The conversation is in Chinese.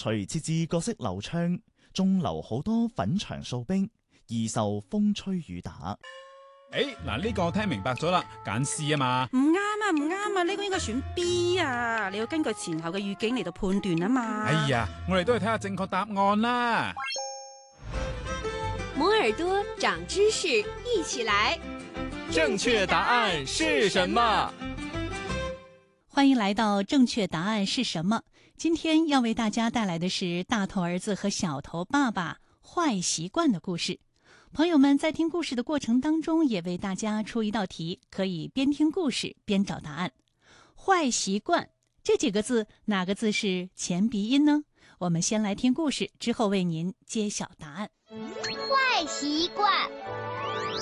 除設置角色流暢，仲留好多粉牆掃冰，易受風吹雨打。 嗱，呢個聽明白咗啦，揀 C 啊嘛。 唔啱啊，唔啱啊，呢個應該選 B 啊，你要根據前後嘅語境嚟到判斷啊嘛。 哎呀，我哋都去睇下正確答案啦。 摩耳朵長知識，一起來。 正確答案是什麼？ 歡迎來到正確答案是什麼？今天要為大家帶來的是大頭兒子和小頭爸爸壞習慣的故事。朋友們在聽故事的過程當中，也為大家出一道題，可以邊聽故事邊找答案。壞習慣這幾個字，哪個字是前鼻音呢？我們先來聽故事，之後為您揭曉答案。 壞習慣。